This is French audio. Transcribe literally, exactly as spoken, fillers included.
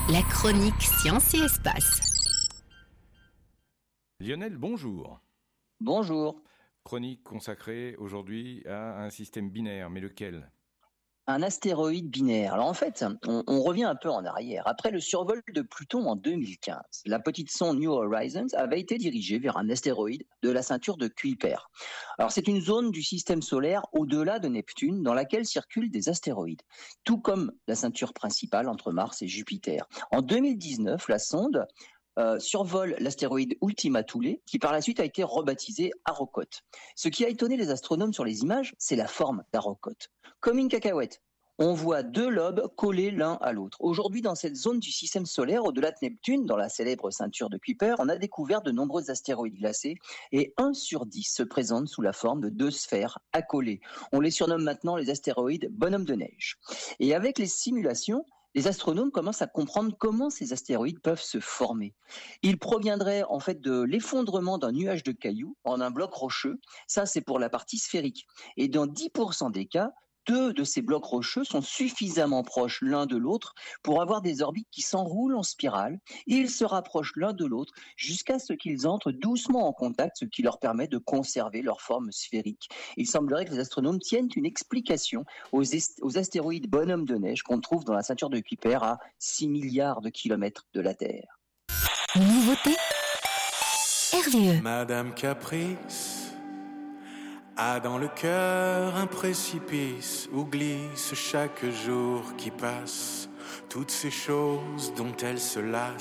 La chronique Science et Espace. Lionel, bonjour. Bonjour. Chronique consacrée aujourd'hui à un système binaire, mais lequel ? Un astéroïde binaire. Alors en fait, on, on revient un peu en arrière. Après le survol de Pluton en deux mille quinze, la petite sonde New Horizons avait été dirigée vers un astéroïde de la ceinture de Kuiper. Alors c'est une zone du système solaire au-delà de Neptune dans laquelle circulent des astéroïdes, tout comme la ceinture principale entre Mars et Jupiter. En deux mille dix-neuf, la sonde Euh, survole l'astéroïde Ultima Thule, qui par la suite a été rebaptisé Arrokoth. Ce qui a étonné les astronomes sur les images, c'est la forme d'Arrokoth. Comme une cacahuète, on voit deux lobes collés l'un à l'autre. Aujourd'hui, dans cette zone du système solaire, au-delà de Neptune, dans la célèbre ceinture de Kuiper, on a découvert de nombreux astéroïdes glacés et un sur dix se présente sous la forme de deux sphères accolées. On les surnomme maintenant les astéroïdes bonhomme de neige. Et avec les simulations, les astronomes commencent à comprendre comment ces astéroïdes peuvent se former. Ils proviendraient en fait de l'effondrement d'un nuage de cailloux en un bloc rocheux. Ça, c'est pour la partie sphérique. Et dans dix pour cent des cas, deux de ces blocs rocheux sont suffisamment proches l'un de l'autre pour avoir des orbites qui s'enroulent en spirale. Ils se rapprochent l'un de l'autre jusqu'à ce qu'ils entrent doucement en contact, ce qui leur permet de conserver leur forme sphérique. Il semblerait que les astronomes tiennent une explication aux, est- aux astéroïdes bonhommes de neige qu'on trouve dans la ceinture de Kuiper à six milliards de kilomètres de la Terre. Nouveauté R V E. Madame Caprice a dans le cœur un précipice où glisse chaque jour qui passe toutes ces choses dont elle se lasse.